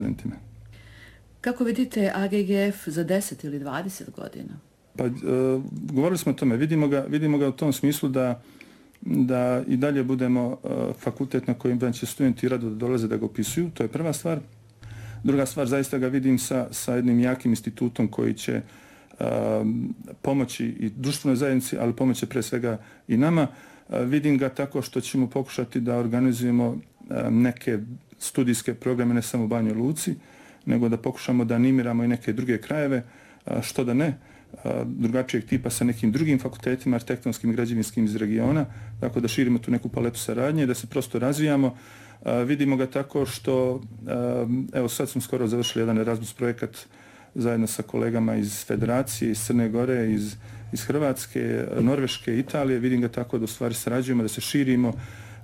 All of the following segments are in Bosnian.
studentima. Kako vidite AGGF za 10 ili 20 godina? Pa, govorili smo o tome, vidimo ga u tom smislu da i dalje budemo fakultet na kojem će studenti rado da dolaze da ga upisuju, to je prva stvar. Druga stvar, zaista ga vidim sa jednim jakim institutom koji će pomoći i društvenoj zajednici, ali pomoći pre svega i nama. Vidim ga tako što ćemo pokušati da organizujemo neke studijske programe ne samo u Banjoj Luci, nego da pokušamo da animiramo i neke druge krajeve, što da ne, drugačijeg tipa sa nekim drugim fakultetima, arhitektonskim i građevinskim iz regiona, tako da širimo tu neku paletu saradnje, da se prosto razvijamo. Vidimo ga tako što, evo sad smo skoro završili jedan Erasmus projekat zajedno sa kolegama iz Federacije, iz Crne Gore, iz Hrvatske, Norveške, Italije. Vidim ga tako da u stvari sarađujemo, da se širimo.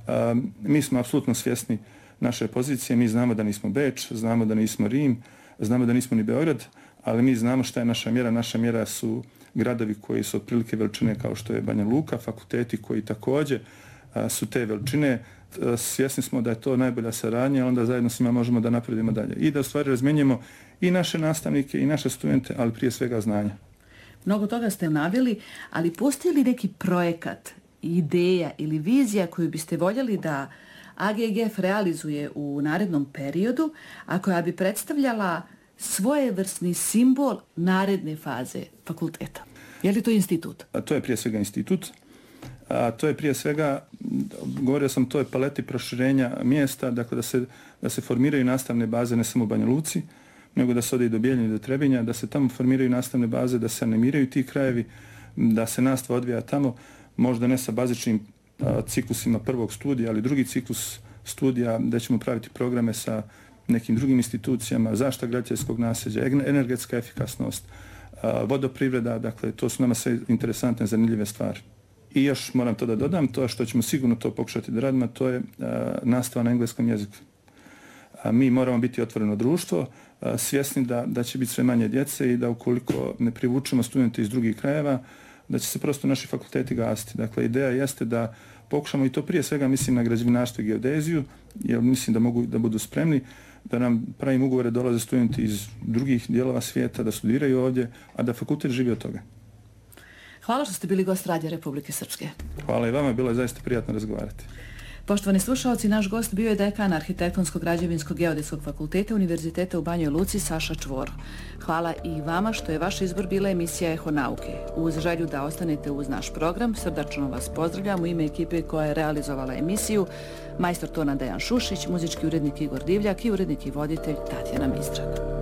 Mi smo apsolutno svjesni naše pozicije, mi znamo da nismo Beč, znamo da nismo Rim, znamo da nismo ni Beograd, ali mi znamo šta je naša mjera. Naša mjera su gradovi koji su otprilike veličine kao što je Banja Luka, fakulteti koji također su te veličine. Svjesni smo da je to najbolja saradnja, onda zajedno s njima možemo da napredimo dalje. I da u stvari razmenjujemo i naše nastavnike i naše studente, ali prije svega znanja. Mnogo toga ste naveli, ali postoji li neki projekat, ideja ili vizija koju biste voljeli da AGGF realizuje u narednom periodu, a koja bi predstavljala svojevrsni simbol naredne faze fakulteta? Je li to institut? To je prije svega institut. To je prije svega, govorio sam, to je paleti proširenja mjesta, dakle da se formiraju nastavne baze ne samo u Banja Luci, nego da se ode i do Bijeljine i do Trebinja, da se tamo formiraju nastavne baze, da se animiraju ti krajevi, da se nastava odvija tamo, možda ne sa bazičnim ciklusima prvog studija, ali drugi ciklus studija da ćemo praviti programe sa nekim drugim institucijama, zaštita graditeljskog nasljeđa, energetska efikasnost, vodoprivreda, dakle to su nama sve interesantne, zanimljive stvari. I još moram to da dodam, to što ćemo sigurno to pokušati da radimo, to je nastava na engleskom jeziku. Mi moramo biti otvoreno društvo, svjesni da će biti sve manje djece i da ukoliko ne privučemo studente iz drugih krajeva, da će se prosto naši fakulteti gasiti. Dakle, ideja jeste da pokušamo, i to prije svega mislim na građevinarstvo i geodeziju, jer mislim da mogu da budu spremni, da nam pravim ugovore dolaze studenti iz drugih dijelova svijeta, da studiraju ovdje, a da fakultet živi od toga. Hvala što ste bili gost Radija Republike Srpske. Hvala i vama, bilo je zaista prijatno razgovarati. Poštovani slušalci, naš gost bio je dekan Arhitektonskog građevinskog geodetskog fakulteta Univerziteta u Banjoj Luci Saša Čvor. Hvala i vama što je vaš izbor bila emisija Eho nauke. Uz želju da ostanete uz naš program, srdačno vas pozdravljam u ime ekipe koja je realizovala emisiju, majstor tona Dejan Šušić, muzički urednik Igor Divljak i urednik i voditelj Tatjana Mistrak.